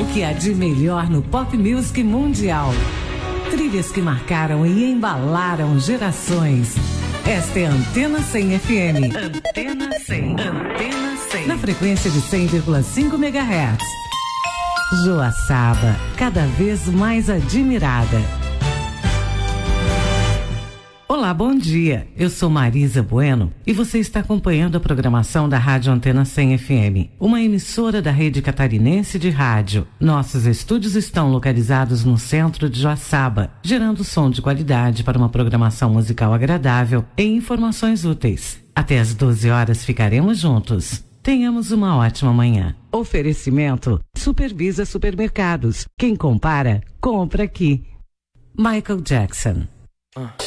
que há de melhor no pop music mundial. Trilhas que marcaram e embalaram gerações. Esta é a Antena 100 FM. Antena 100. Antena 100. Na frequência de 100,5 MHz. Joaçaba, cada vez mais admirada. Olá, bom dia. Eu sou Marisa Bueno e você está acompanhando a programação da Rádio Antena 100 FM, uma emissora da rede catarinense de rádio. Nossos estúdios estão localizados no centro de Joaçaba, gerando som de qualidade para uma programação musical agradável e informações úteis. Até às 12 horas ficaremos juntos. Tenhamos uma ótima manhã. Oferecimento Supervisa Supermercados. Quem compara, compra aqui. Michael Jackson.